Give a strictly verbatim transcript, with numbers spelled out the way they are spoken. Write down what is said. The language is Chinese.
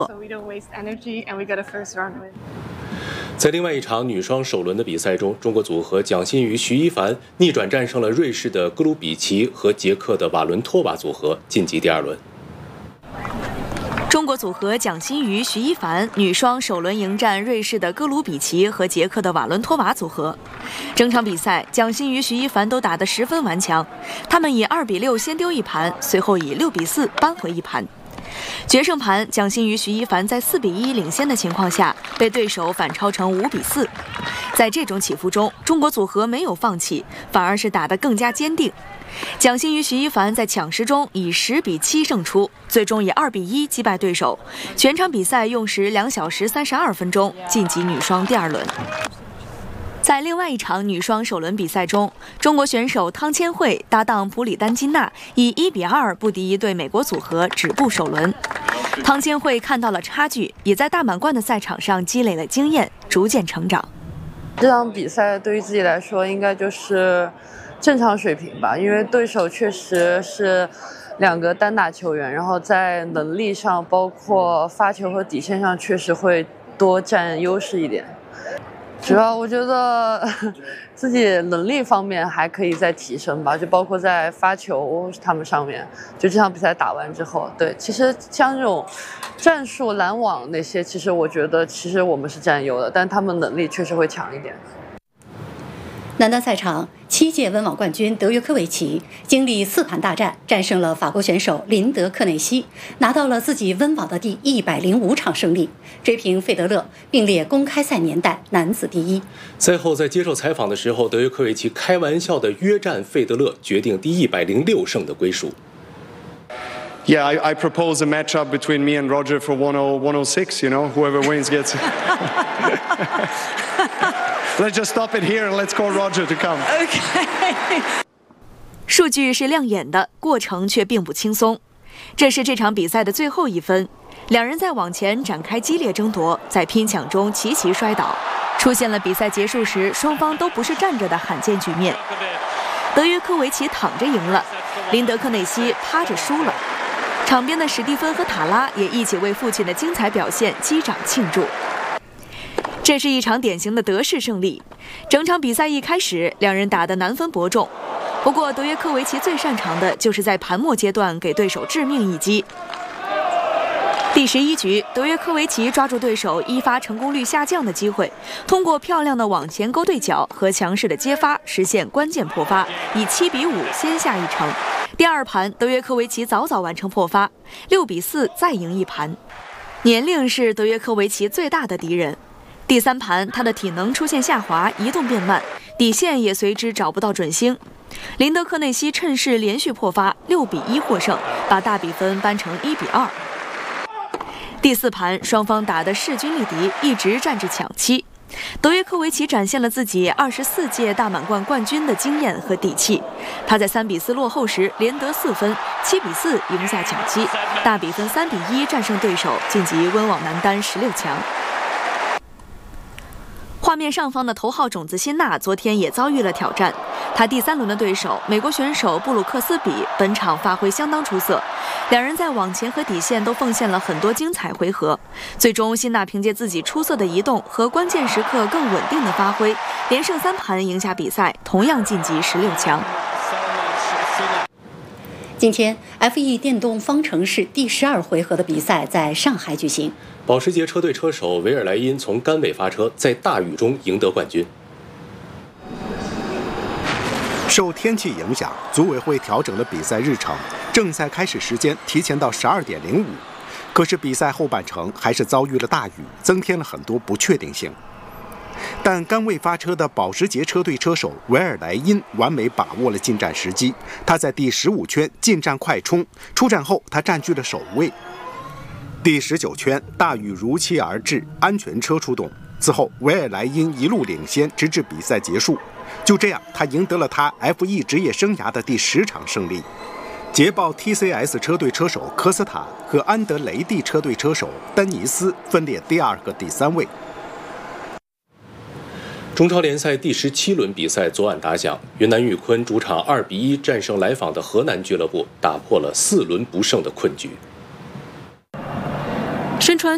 在另外一场女双首轮的比赛中，中国组合蒋欣瑜、徐一凡逆转战胜了瑞士的戈鲁比奇和捷克的瓦伦托瓦组合，晋级第二轮。 中国组合蒋欣瑜、徐一凡女双首轮迎战瑞士的戈鲁比奇和捷克的瓦伦托瓦组合。整场比赛，蒋欣瑜、徐一凡都打得十分顽强，他们以二比六先丢一盘，随后以六比四扳回一盘。决胜盘，蒋欣瑜、徐一凡在四比一领先的情况下，被对手反超成五比四。在这种起伏中，中国组合没有放弃，反而是打得更加坚定。蒋欣瑜、徐一凡在抢十中以十比七胜出，最终以二比一击败对手。全场比赛用时两小时三十二分钟，晋级女双第二轮。在另外一场女双首轮比赛中，中国选手汤千惠搭档普里丹金娜以一比二不敌一对美国组合，止步首轮。汤千惠看到了差距，也在大满贯的赛场上积累了经验，逐渐成长。 这场比赛对于自己来说，应该就是正常水平吧，因为对手确实是两个单打球员，然后在能力上，包括发球和底线上，确实会多占优势一点。主要我觉得自己能力方面还可以再提升吧，就包括在发球他们上面。就这场比赛打完之后，对，其实像这种战术拦网那些，其实我觉得其实我们是占优的，但他们能力确实会强一点。 男单赛场，七届温网冠军德约科维奇经历四盘大战，战胜了法国选手林德克内西，拿到了自己温网的第一百零五场胜利，追平费德勒，并列公开赛年代男子第一。 赛后在接受采访的时候，德约科维奇开玩笑的约战费德勒，决定第一百零六胜的归属。 Yeah, I, I propose a matchup between me and Roger for one oh one oh six. You know, whoever wins gets. Let's just stop it here and let's call Roger to come. Okay. 数据是亮眼的，过程却并不轻松。这是这场比赛的最后一分，两人在网前展开激烈争夺，在拼抢中齐齐摔倒，出现了比赛结束时双方都不是站着的罕见局面。德约科维奇躺着赢了，林德克内西趴着输了。场边的史蒂芬和塔拉也一起为父亲的精彩表现击掌庆祝。这是一场典型的德式胜利。整场比赛一开始，两人打得难分伯仲。不过，德约科维奇最擅长的就是在盘末阶段给对手致命一击。第十一局，德约科维奇抓住对手一发成功率下降的机会，通过漂亮的网前勾对角和强势的接发，实现关键破发，以七比五先下一城。第二盘，德约科维奇早早完成破发，六比四再赢一盘。年龄是德约科维奇最大的敌人。第三盘，他的体能出现下滑，移动变慢，底线也随之找不到准星。林德克内西趁势连续破发，六比一获胜，把大比分扳成一比二。第四盘，双方打得势均力敌，一直战至抢七。德约科维奇展现了自己二十四届大满贯冠军的经验和底气。他在三比四落后时连得四分，七比四赢下抢七，大比分三比一战胜对手，晋级温网男单十六强。画面上方的头号种子辛纳昨天也遭遇了挑战，他第三轮的对手美国选手布鲁克斯比本场发挥相当出色，两人在网前和底线都奉献了很多精彩回合。最终，辛纳凭借自己出色的移动和关键时刻更稳定的发挥，连胜三盘赢下比赛，同样晋级十六强。 今天 F 一 电动方程式第十二回合的比赛在上海举行。 保时捷车队车手维尔莱因从杆位发车，在大雨中赢得冠军。 受天气影响，组委会调整了比赛日程，正赛开始时间提前到十二点零五。可是比赛后半程还是遭遇了大雨，增添了很多不确定性。但杆位发车的保时捷车队车手维尔莱因完美把握了进站时机，他在第十五圈进站快冲，出站后他占据了首位。第十九圈，大雨如期而至，安全车出动。此后，维尔莱因一路领先，直至比赛结束。就这样，他赢得了他 F 一 职业生涯的第十场胜利。捷豹 T C S 车队车手科斯塔和安德雷蒂车队车手丹尼斯分列第二和第三位。 中超联赛第十七轮比赛昨晚打响，云南玉坤主场二比一战胜来访的河南俱乐部，打破了四轮不胜的困局。 身穿